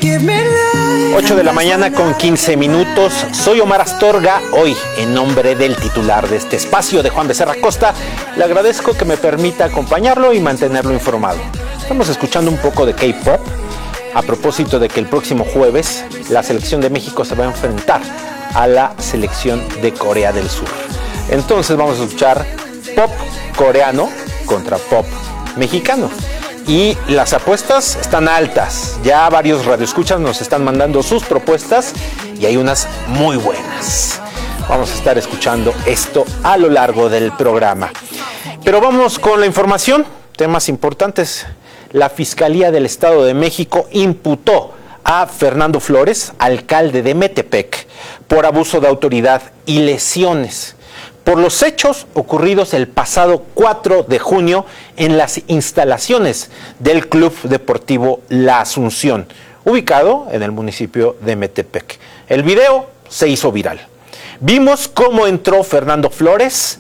8 de la mañana con 15 minutos. Soy Omar Astorga. Hoy, en nombre del titular de este espacio, de Juan Becerra Costa, le agradezco que me permita acompañarlo y mantenerlo informado. Estamos escuchando un poco de K-pop a propósito de que el próximo jueves la selección de México se va a enfrentar a la selección de Corea del Sur. Entonces vamos a escuchar pop coreano contra pop mexicano. Y las apuestas están altas. Ya varios radioescuchas nos están mandando sus propuestas y hay unas muy buenas. Vamos a estar escuchando esto a lo largo del programa. Pero vamos con la información, temas importantes. La Fiscalía del Estado de México imputó a Fernando Flores, alcalde de Metepec, por abuso de autoridad y lesiones por los hechos ocurridos el pasado 4 de junio en las instalaciones del Club Deportivo La Asunción, ubicado en el municipio de Metepec. El video se hizo viral. Vimos cómo entró Fernando Flores,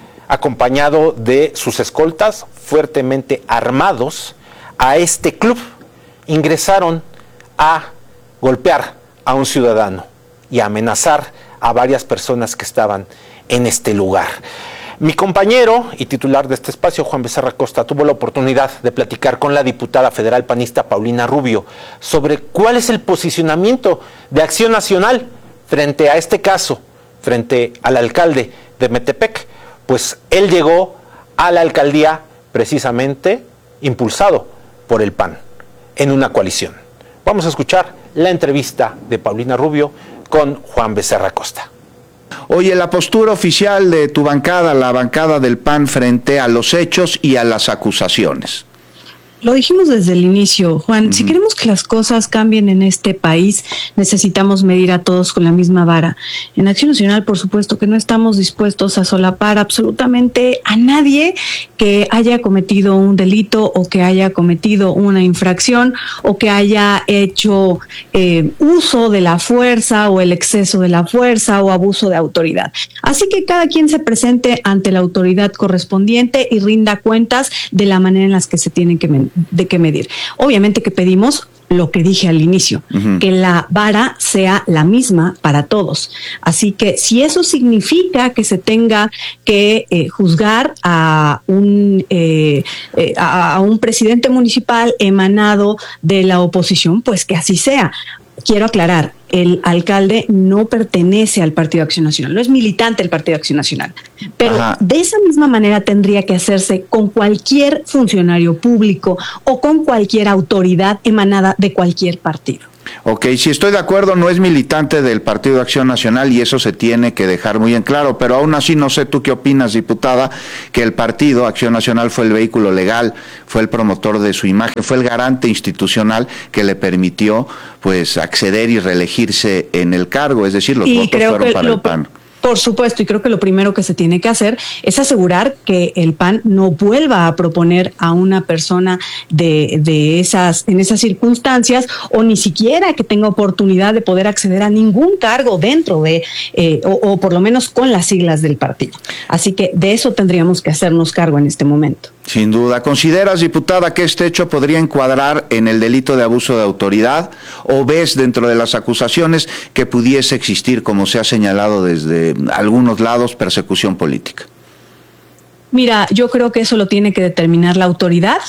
acompañado de sus escoltas fuertemente armados, a este club. Ingresaron a golpear a un ciudadano y a amenazar a varias personas que estaban en este lugar. Mi compañero y titular de este espacio, Juan Becerra Costa, tuvo la oportunidad de platicar con la diputada federal panista Paulina Rubio sobre cuál es el posicionamiento de Acción Nacional frente a este caso, frente al alcalde de Metepec. Pues él llegó a la alcaldía precisamente impulsado por el PAN en una coalición. Vamos a escuchar la entrevista de Paulina Rubio con Juan Becerra Costa. Oye, la postura oficial de tu bancada, la bancada del PAN, frente a los hechos y a las acusaciones. Lo dijimos desde el inicio, Juan, si queremos que las cosas cambien en este país, necesitamos medir a todos con la misma vara. En Acción Nacional, por supuesto que no estamos dispuestos a solapar absolutamente a nadie que haya cometido un delito o que haya cometido una infracción o que haya hecho uso de la fuerza o el exceso de la fuerza o abuso de autoridad. Así que cada quien se presente ante la autoridad correspondiente y rinda cuentas de la manera en las que se tienen que medir. Obviamente que pedimos lo que dije al inicio, que la vara sea la misma para todos. Así que si eso significa que se tenga que juzgar a un presidente municipal emanado de la oposición, pues que así sea. Quiero aclarar, el alcalde no pertenece al Partido Acción Nacional, no es militante del Partido Acción Nacional, pero de esa misma manera tendría que hacerse con cualquier funcionario público o con cualquier autoridad emanada de cualquier partido. Ok, si estoy de acuerdo, no es militante del Partido de Acción Nacional y eso se tiene que dejar muy en claro, pero aún así no sé tú qué opinas, diputada, que el Partido Acción Nacional fue el vehículo legal, fue el promotor de su imagen, fue el garante institucional que le permitió pues acceder y reelegirse en el cargo, es decir, los votos fueron para el PAN. Por supuesto, y creo que lo primero que se tiene que hacer es asegurar que el PAN no vuelva a proponer a una persona en esas circunstancias, o ni siquiera que tenga oportunidad de poder acceder a ningún cargo dentro de, o por lo menos con las siglas del partido. Así que de eso tendríamos que hacernos cargo en este momento. Sin duda. ¿Consideras, diputada, que este hecho podría encuadrar en el delito de abuso de autoridad o ves dentro de las acusaciones que pudiese existir, como se ha señalado desde algunos lados, persecución política? Mira, yo creo que eso lo tiene que determinar la autoridad.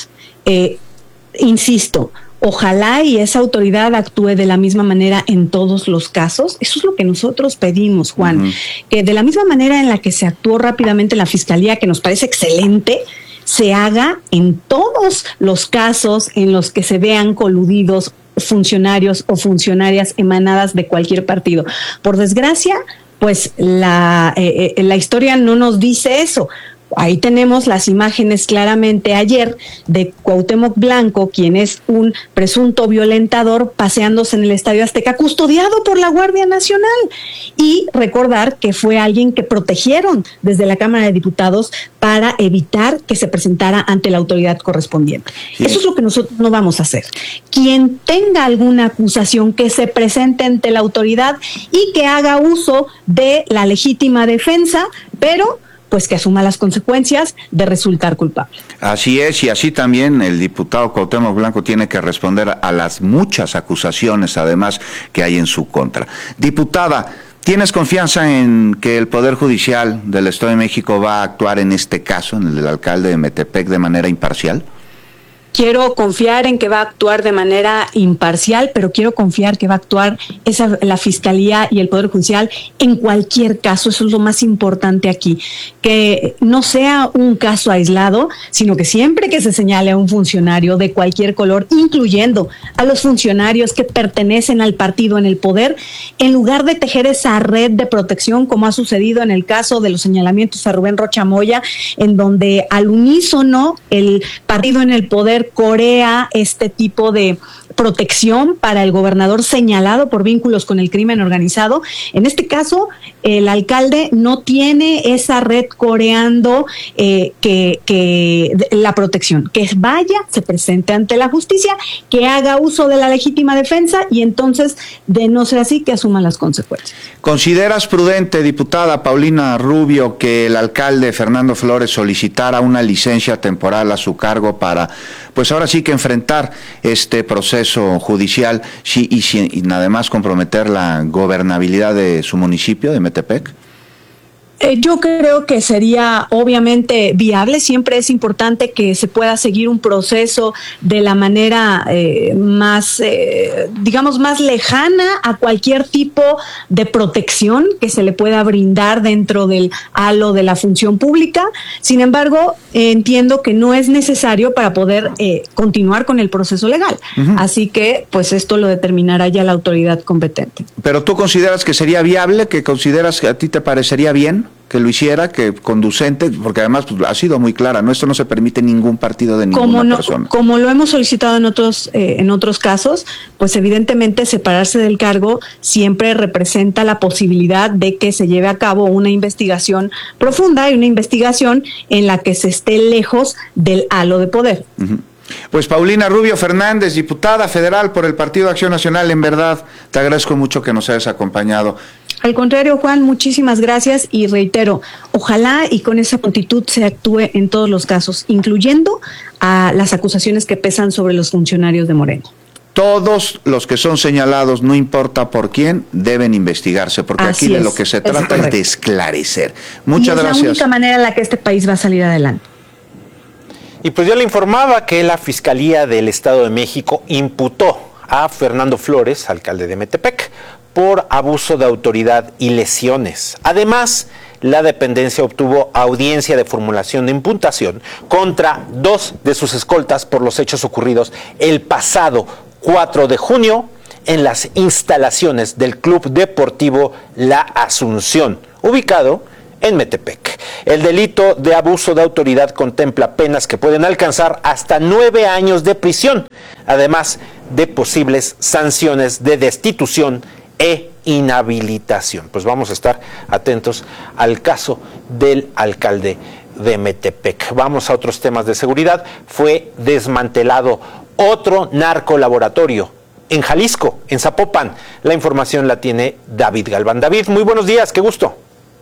Insisto, ojalá y esa autoridad actúe de la misma manera en todos los casos. Eso es lo que nosotros pedimos, Juan. Que de la misma manera en la que se actuó rápidamente en la Fiscalía, que nos parece excelente, se haga en todos los casos en los que se vean coludidos funcionarios o funcionarias emanadas de cualquier partido. Por desgracia, pues la historia no nos dice eso. Ahí tenemos las imágenes claramente ayer de Cuauhtémoc Blanco, quien es un presunto violentador, paseándose en el Estadio Azteca, custodiado por la Guardia Nacional. Y recordar que fue alguien que protegieron desde la Cámara de Diputados para evitar que se presentara ante la autoridad correspondiente. Sí. Eso es lo que nosotros no vamos a hacer. Quien tenga alguna acusación, que se presente ante la autoridad y que haga uso de la legítima defensa, pero pues que asuma las consecuencias de resultar culpable. Así es, y así también el diputado Cuauhtémoc Blanco tiene que responder a las muchas acusaciones, además, que hay en su contra. Diputada, ¿tienes confianza en que el Poder Judicial del Estado de México va a actuar en este caso, en el del alcalde de Metepec, de manera imparcial? Quiero confiar en que va a actuar de manera imparcial, pero quiero confiar que va a actuar la Fiscalía y el Poder Judicial en cualquier caso. Eso es lo más importante aquí, que no sea un caso aislado, sino que siempre que se señale a un funcionario de cualquier color, incluyendo a los funcionarios que pertenecen al partido en el poder, en lugar de tejer esa red de protección, como ha sucedido en el caso de los señalamientos a Rubén Rocha Moya, en donde al unísono el partido en el poder corea este tipo de protección para el gobernador señalado por vínculos con el crimen organizado. En este caso, el alcalde no tiene esa red coreando que la protección. Que vaya, se presente ante la justicia, que haga uso de la legítima defensa y entonces, de no ser así, que asuma las consecuencias. ¿Consideras prudente, diputada Paulina Rubio, que el alcalde Fernando Flores solicitara una licencia temporal a su cargo para, pues ahora sí que enfrentar este proceso judicial y además comprometer la gobernabilidad de su municipio, de Metepec? Yo creo que sería obviamente viable. Siempre es importante que se pueda seguir un proceso de la manera más lejana a cualquier tipo de protección que se le pueda brindar dentro del halo de la función pública. Sin embargo, entiendo que no es necesario para poder continuar con el proceso legal. Uh-huh. Así que, pues esto lo determinará ya la autoridad competente. ¿Pero tú consideras que sería viable? ¿Que consideras que a ti te parecería bien que lo hiciera, que conducente? Porque además pues, ha sido muy clara, ¿no? Esto no se permite en ningún partido de ninguna persona. Como lo hemos solicitado en otros casos, pues evidentemente separarse del cargo siempre representa la posibilidad de que se lleve a cabo una investigación profunda y una investigación en la que se esté lejos del halo de poder. Uh-huh. Pues Paulina Rubio Fernández, diputada federal por el Partido Acción Nacional, en verdad te agradezco mucho que nos hayas acompañado. Al contrario, Juan, muchísimas gracias y reitero, ojalá y con esa prontitud se actúe en todos los casos, incluyendo a las acusaciones que pesan sobre los funcionarios de Morena. Todos los que son señalados, no importa por quién, deben investigarse, porque así aquí de lo que se trata es de esclarecer. Muchas gracias. Es la única manera en la que este país va a salir adelante. Y pues yo le informaba que la Fiscalía del Estado de México imputó a Fernando Flores, alcalde de Metepec, por abuso de autoridad y lesiones. Además, la dependencia obtuvo audiencia de formulación de imputación contra 2 de sus escoltas por los hechos ocurridos el pasado 4 de junio en las instalaciones del Club Deportivo La Asunción, ubicado en Metepec. El delito de abuso de autoridad contempla penas que pueden alcanzar hasta 9 años de prisión, además de posibles sanciones de destitución e inhabilitación. Pues vamos a estar atentos al caso del alcalde de Metepec. Vamos a otros temas de seguridad. Fue desmantelado otro narcolaboratorio en Jalisco, en Zapopan. La información la tiene David Galván. David, muy buenos días, qué gusto.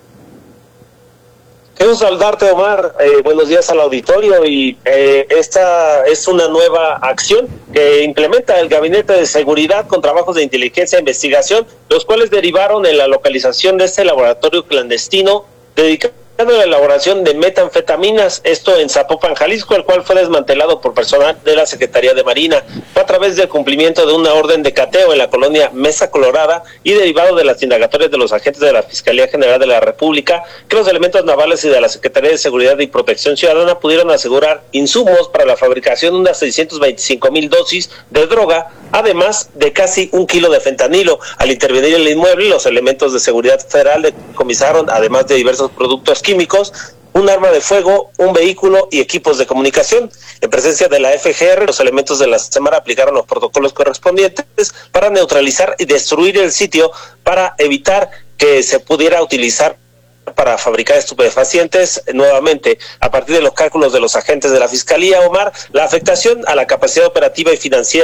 Quiero saludarte, Omar. Buenos días al auditorio. Y esta es una nueva acción que implementa el Gabinete de Seguridad con trabajos de inteligencia e investigación, los cuales derivaron en la localización de este laboratorio clandestino dedicado a la elaboración de metanfetaminas, esto en Zapopan, Jalisco, el cual fue desmantelado por personal de la Secretaría de Marina. Fue a través del cumplimiento de una orden de cateo en la colonia Mesa Colorada y derivado de las indagatorias de los agentes de la Fiscalía General de la República, que los elementos navales y de la Secretaría de Seguridad y Protección Ciudadana pudieron asegurar insumos para la fabricación de unas 625,000 dosis de droga, además de casi 1 kilo de fentanilo. Al intervenir en el inmueble, los elementos de seguridad federal decomisaron, además de diversos productos químicos, un arma de fuego, un vehículo y equipos de comunicación. En presencia de la FGR, los elementos de la Semara aplicaron los protocolos correspondientes para neutralizar y destruir el sitio para evitar que se pudiera utilizar para fabricar estupefacientes. Nuevamente, a partir de los cálculos de los agentes de la Fiscalía, Omar, la afectación a la capacidad operativa y financiera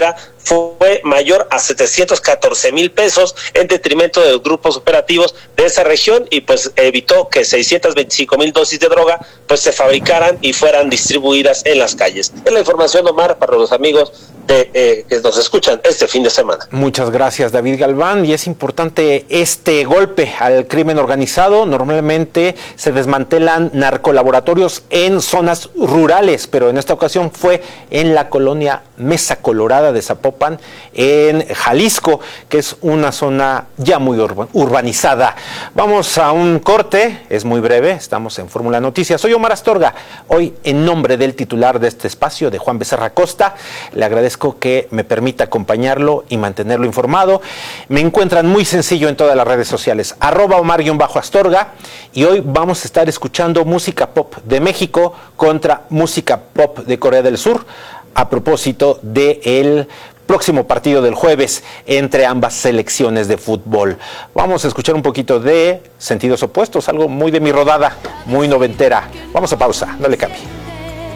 fue mayor a 714,000 pesos en detrimento de los grupos operativos de esa región y pues evitó que 625,000 dosis de droga pues se fabricaran y fueran distribuidas en las calles. Es la información, Omar, para los amigos que nos escuchan este fin de semana. Muchas gracias, David Galván. Y es importante este golpe al crimen organizado. Normalmente se desmantelan narcolaboratorios en zonas rurales, pero en esta ocasión fue en la colonia Mesa Colorada de Zapopan, en Jalisco, que es una zona ya muy urbanizada. Vamos a un corte, es muy breve, estamos en Fórmula Noticias. Soy Omar Astorga, hoy en nombre del titular de este espacio, de Juan Becerra Costa, le agradezco que me permita acompañarlo y mantenerlo informado. Me encuentran muy sencillo en todas las redes sociales, @Omar_Astorga, y hoy vamos a estar escuchando música pop de México contra música pop de Corea del Sur, a propósito del próximo partido del jueves entre ambas selecciones de fútbol. Vamos a escuchar un poquito de Sentidos Opuestos, algo muy de mi rodada, muy noventera. Vamos a pausa, no le cambie.